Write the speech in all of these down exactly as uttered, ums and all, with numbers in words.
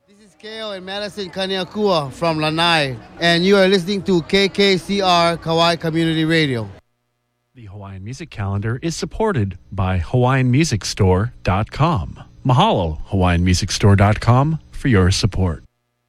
This is Kale and Madison Kaniakua from Lanai, and you are listening to K K C R Kauai Community Radio. The Hawaiian Music Calendar is supported by Hawaiian Music Store dot com. Mahalo, Hawaiian Music Store dot com, for your support.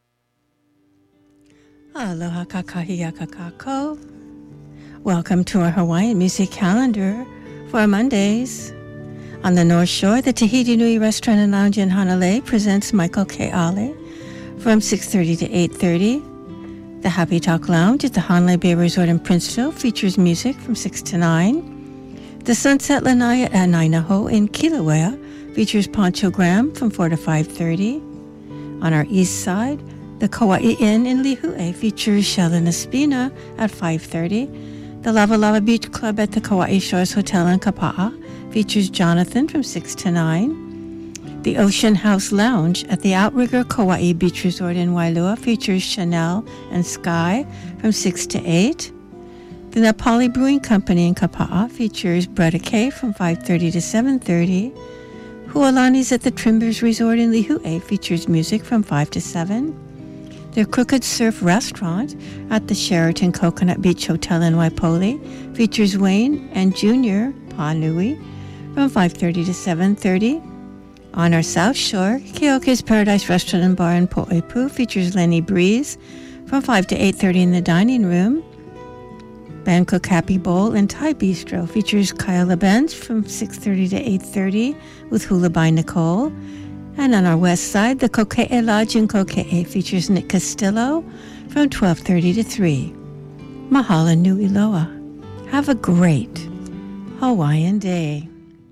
Aloha kakahi kakako. Welcome to our Hawaiian Music Calendar for Mondays. On the North Shore, the Tahiti Nui Restaurant and Lounge in Hanalei presents Michael Ke'ale from six thirty to eight thirty. The Happy Talk Lounge at the Hanalei Bay Resort in Princeville features music from six to nine. The Sunset Lanai at Nainaho in Kilauea features Poncho Graham from four to five thirty. On our east side, the Kauai Inn in Lihue features Sheldon Espina at five thirty. The Lava Lava Beach Club at the Kauai Shores Hotel in Kapa'a features Jonathan from six to nine. The Ocean House Lounge at the Outrigger Kauai Beach Resort in Wailua features Chanel and Sky from six to eight. The Napali Brewing Company in Kapa'a features Bretta K from five thirty to seven thirty. Hualani's at the Trimbers Resort in Lihue features music from five to seven. The Crooked Surf Restaurant at the Sheraton Coconut Beach Hotel in Waipoli features Wayne and Junior Panui from five thirty to seven thirty. On our South Shore, Keoke's Paradise Restaurant and Bar in Po'epu features Lenny Breeze from five to eight thirty in the dining room. Bangkok Happy Bowl and Thai Bistro features Kyla Benz from six thirty to eight thirty with Hula by Nicole. And on our west side, the Koke'e Lodge in Koke'e features Nick Castillo from twelve thirty to three. Mahalo nui loa. Have a great Hawaiian day.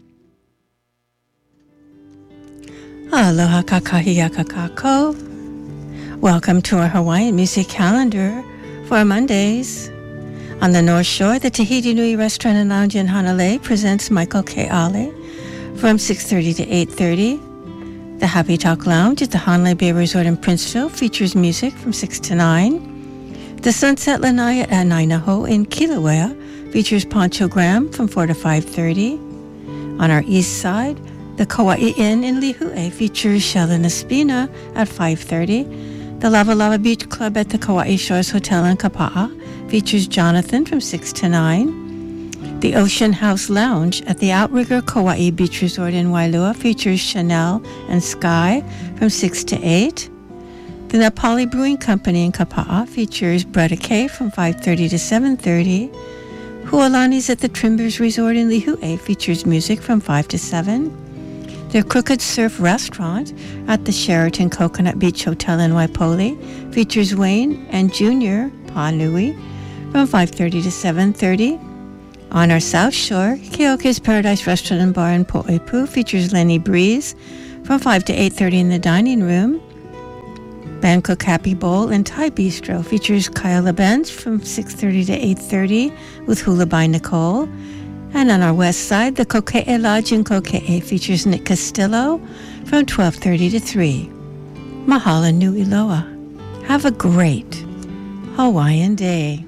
Aloha kakahi kakako. Welcome to our Hawaiian Music Calendar for Mondays. On the North Shore, the Tahiti Nui Restaurant and Lounge in Hanalei presents Michael Ke'ale from six thirty to eight thirty. The Happy Talk Lounge at the Hanalei Bay Resort in Princeville features music from six to nine. The Sunset Lanai at Nainaho in Kilauea features Poncho Graham from four to five thirty. On our east side, the Kauai Inn in Lihue features Sheldon Espina at five thirty. The Lava Lava Beach Club at the Kauai Shores Hotel in Kapa'a features Jonathan from six to nine. The Ocean House Lounge at the Outrigger Kauai Beach Resort in Wailua features Chanel and Sky from six to eight. The Napali Brewing Company in Kapa'a features Bretta K from five thirty to seven thirty. Hualani's at the Trimbers Resort in Lihue features music from five to seven. The Crooked Surf Restaurant at the Sheraton Coconut Beach Hotel in Waipoli features Wayne and Junior Panui from five thirty to seven thirty. On our South Shore, Keoke's Paradise Restaurant and Bar in Po'epu features Lenny Breeze from five to eight thirty in the dining room. Bangkok Happy Bowl and Thai Bistro features Kyla Benz from six thirty to eight thirty with Hula by Nicole. And on our west side, the Koke'e Lodge in Koke'e features Nick Castillo from twelve thirty to three. Mahalo nui loa. Have a great Hawaiian day.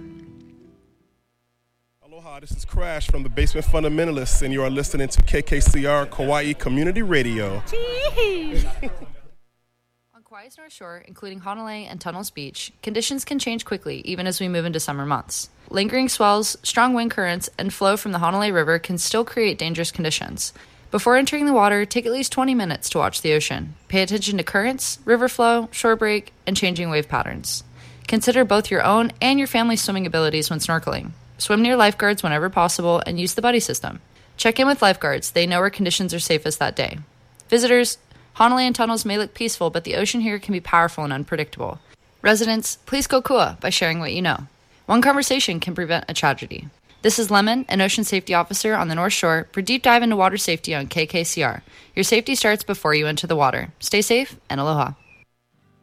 Aloha, this is Crash from the Basement Fundamentalists, and you are listening to K K C R Kauai Community Radio. On Kauai's North Shore, including Honolulu and Tunnels Beach, conditions can change quickly even as we move into summer months. Lingering swells, strong wind currents, and flow from the Honolulu River can still create dangerous conditions. Before entering the water, take at least twenty minutes to watch the ocean. Pay attention to currents, river flow, shore break, and changing wave patterns. Consider both your own and your family's swimming abilities when snorkeling. Swim near lifeguards whenever possible and use the buddy system. Check in with lifeguards. They know where conditions are safest that day. Visitors, Honolulu and Tunnels may look peaceful, but the ocean here can be powerful and unpredictable. Residents, please go kua by sharing what you know. One conversation can prevent a tragedy. This is Lemon, an ocean safety officer on the North Shore, for Deep Dive into Water Safety on K K C R. Your safety starts before you enter the water. Stay safe and aloha.